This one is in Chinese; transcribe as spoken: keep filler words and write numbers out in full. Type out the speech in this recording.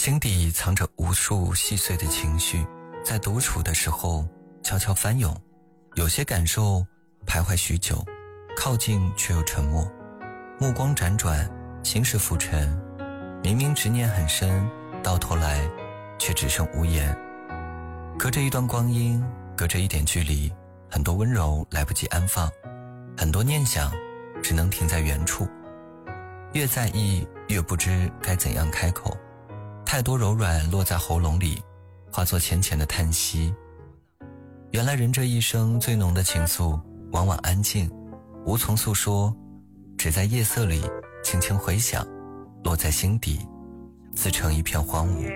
心底藏着无数细碎的情绪，在独处的时候悄悄翻涌，有些感受徘徊许久，靠近却又沉默，目光辗转，心事浮沉，明明执念很深，到头来却只剩无言。隔着一段光阴，隔着一点距离，很多温柔来不及安放，很多念想只能停在原处。越在意越不知该怎样开口，太多柔软落在喉咙里，化作浅浅的叹息。原来人这一生最浓的情愫往往安静，无从诉说，只在夜色里轻轻回响，落在心底，自成一片荒芜。